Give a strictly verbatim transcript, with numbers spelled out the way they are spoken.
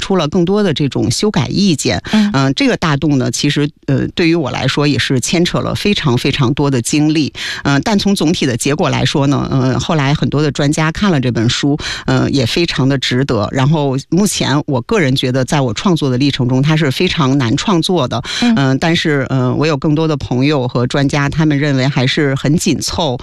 出了更多的这种修改意见。嗯、呃，这个大动呢，其实呃对于我来说也是牵扯了非常非常多的精力。嗯、呃，但从总体的结果来说呢，呃，后来很多的专家看了这本书，呃，也非常的值得。然后目前我个人觉得，在我创作的历程中，它是非常难创作的。嗯、呃，但是呃，我有更多的朋友和专家，他们认为还是很紧凑，